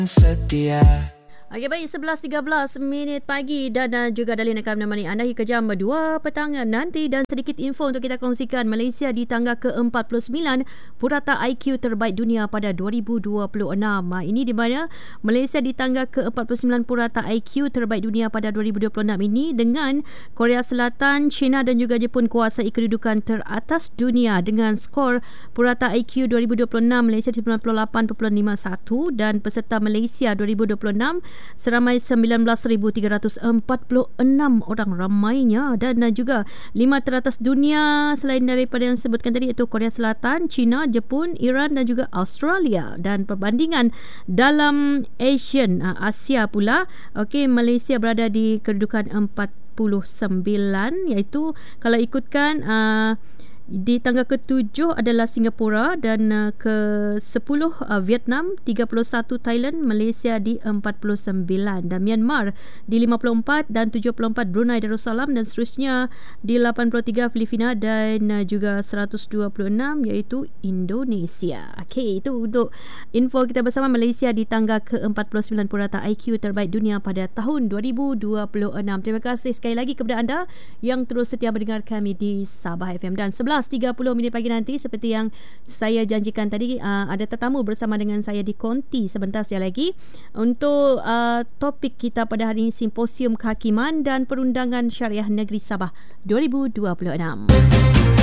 Setia. Okey, baik, 11.13 minit pagi dan juga Darlene akan menemani anda hingga jam 2 petang nanti. Dan sedikit info untuk kita kongsikan. Malaysia di tangga ke-49 purata IQ terbaik dunia pada 2026. Ini di mana Malaysia di tangga ke-49 purata IQ terbaik dunia pada 2026 ini, dengan Korea Selatan, China dan juga Jepun kuasai kedudukan teratas dunia dengan skor purata IQ 2026 Malaysia 98.51 dan peserta Malaysia 2026 seramai 19,346 orang ramainya. Dan juga 5 teratas dunia selain daripada yang sebutkan tadi, iaitu Korea Selatan, China, Jepun, Iran dan juga Australia. Dan perbandingan dalam Asia pula, okey, Malaysia berada di kedudukan 49, iaitu kalau ikutkan di tangga ke-7 adalah Singapura dan ke-10 Vietnam, 31 Thailand, Malaysia di 49 dan Myanmar di 54 dan 74 Brunei Darussalam dan seterusnya di 83 Filipina dan juga 126 iaitu Indonesia. Okey, itu untuk info kita bersama Malaysia di tangga ke-49 purata IQ terbaik dunia pada tahun 2026. Terima kasih sekali lagi kepada anda yang terus setia mendengar kami di Sabah FM. Dan 11.30 minit pagi nanti, seperti yang saya janjikan tadi, ada tetamu bersama dengan saya di Konti sebentar sekali lagi untuk topik kita pada hari ini, Simposium Kehakiman dan Perundangan Syariah Negeri Sabah 2026.